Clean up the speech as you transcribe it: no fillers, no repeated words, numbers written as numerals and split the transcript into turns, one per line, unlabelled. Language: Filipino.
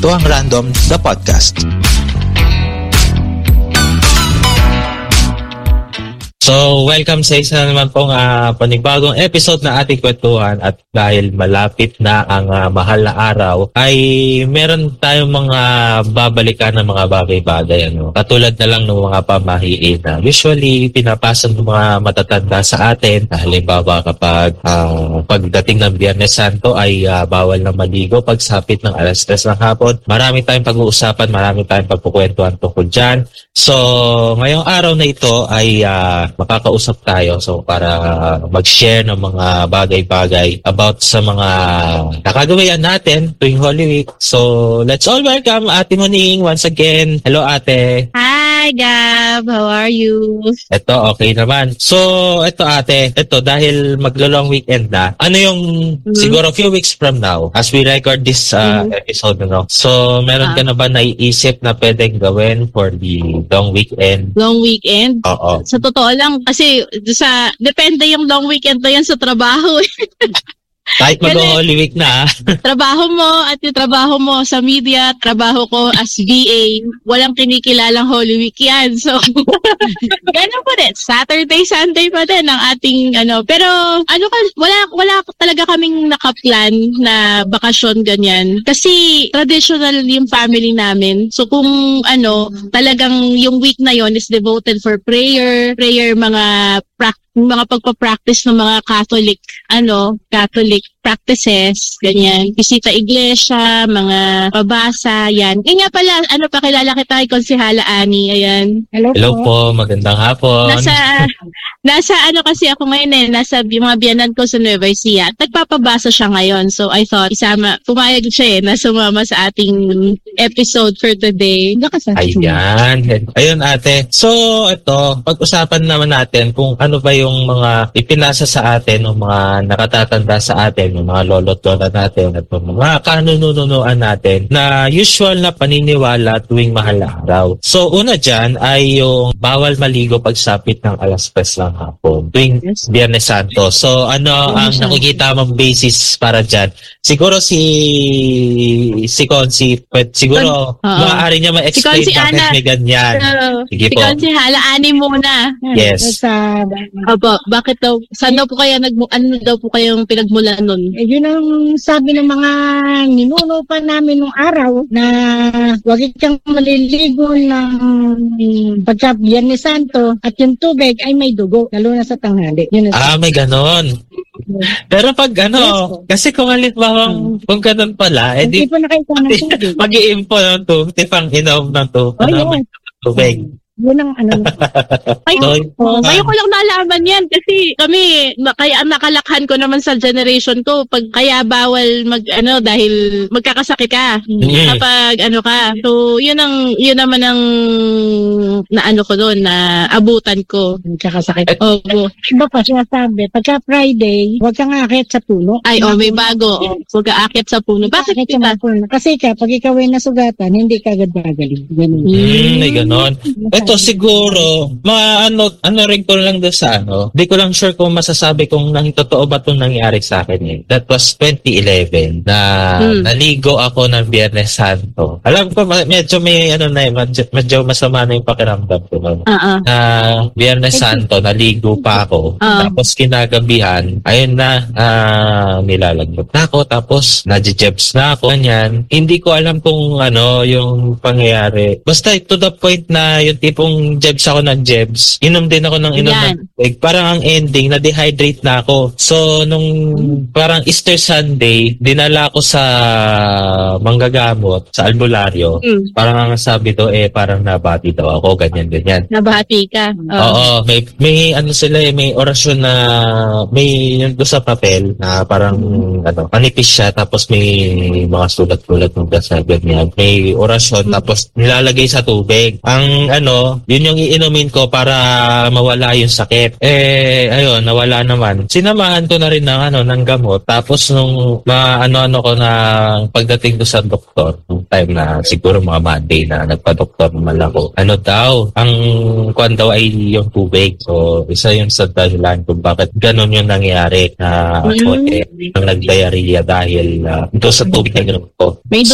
Kwentuhan Random, the podcast. So, welcome sa isa naman pong panibagong episode na ating kwentuhan at dahil malapit na ang mahal na araw ay meron tayong mga babalikan ng mga bagay-bagay. Katulad na lang ng mga pamahiin na usually pinapasa ng mga matatanda sa atin. Halimbawa kapag pagdating ng Biyernes Santo ay bawal na maligo pagsapit ng alas 3 ng hapon. Marami tayong pag-uusapan, marami tayong pagkukwentuhan tungkol dyan. So, ngayong araw na ito ay makakausap tayo para mag-share ng mga bagay-bagay about sa mga nakagawian natin tuwing Holy Week. So, let's all welcome Ate Moning once again. Hello, Ate.
Hi, Gab. How are you?
Ito, okay naman. So, ito, Ate. Ito, dahil maglo-long weekend na, ano yung siguro few weeks from now, as we record this episode, so, meron ka na ba naiisip na pwedeng gawin for the long weekend?
Long weekend?
Oo.
Sa totoo lang, kasi depende yung long weekend na yan sa trabaho.
Kahit mag-Holy Week na.
Trabaho mo at yung trabaho mo sa media, trabaho ko as VA, walang kinikilalang Holy Week yan. So, ganun po din. Saturday, Sunday pa din ang ating Pero, wala talaga kaming nakaplan na bakasyon ganyan. Kasi, traditional yung family namin. So, kung talagang yung week na yon is devoted for prayer, mga pagpa-practice ng mga Catholic practices, ganyan. Bisita iglesia, mga pabasa, yan. Nga pala, pakilala kita kay Konsehala Ani, ayan.
Hello po, magandang hapon.
Nasa kasi ako ngayon nasa mga biyanan ko sa Nueva Ecija. Nagpapabasa siya ngayon. So I thought, pumayag siya sumama sa ating episode for today.
Ayan. Ayun, Ate. So, ito, pag-usapan naman natin kung ano ba yung mga ipinasa sa atin, ng mga nakatatanda sa atin, yung mga lolo't lola natin, at mga kanununuan natin na usual na paniniwala tuwing mahal na araw. So, una dyan ay yung bawal maligo pagsapit ng alas 3 ng hapon tuwing Biyernes Santo. So, ang nakikita mong basis para dyan? Siguro si Consi, siguro maaari niya ma-explain bakit may ganyan. Sige po. Si
Consi, Ani muna.
Yes.
Bakit daw? Saan daw po kaya ano daw po kayong pinagmulan nun?
Yun ang sabi ng mga ninuno pa namin nung araw na wag kang maliligo ng pagka Biyernes Santo at yung tubig ay may dugo, lalo na sa tanghali.
May ganon. Pero pag kasi kung halimbawa kung ganun pala,
hindi po nakita ng tubig.
Mag-iimpo ng tubig, tipang inom ng tubig.
Yun ang
Ngayon ko lang nalaman yan kasi kami, kaya nakalakhan ko naman sa generation ko, kaya bawal dahil magkakasakit ka kapag ka. So, yun naman ang ko doon, na abutan ko.
Magkakasakit. Iba pa sinasabi, pagka Friday, huwag kang aakyat sa puno.
May bago. Huwag kang aakyat sa puno. Bakit kita?
Kasi pag ikaw ay nasugatan, hindi ka agad magaling. Ganun.
May ganon. Ito siguro, rin ko lang doon sa di ko lang sure kung masasabi kung totoo ba itong nangyari sa akin. That was 2011 na naligo ako ng Biyernes Santo. Alam ko, medyo may medyo masama na yung pakiramdam ko. Biyernes Santo, naligo pa ako. Tapos kinagabihan, ayun na, nilalagnat na ako. Tapos nadjejebs na ako. Ganyan. Hindi ko alam kung yung pangyayari. Basta to the point na yung tipong jebs ako ng jebs. Inom din ako ng tubig. Parang ang ending, na-dehydrate na ako. So, nung parang Easter Sunday, dinala ko sa manggagamot, sa albularyo. Parang ang sabi to, parang nabati daw ako, ganyan.
Nabati ka?
Oo. May sila may orasyon na, may yung doon sa papel, na parang, manipis siya, tapos may mga sulat-sulat ng sa ganyan. May orasyon, tapos nilalagay sa tubig. Ang yun yung iinumin ko para mawala yung sakit. Ayun, nawala naman. Sinamahan ko na rin ng gamot. Tapos nung ko na pagdating do sa doktor, nung time na siguro mga Monday na nagpa-doktor naman ako, ang kwan daw ay yung tubig. So, isa yung sa dahilan kung bakit ganun yung nangyari na ako ang nag-diarrhea dahil doon sa tubig na ganun ko.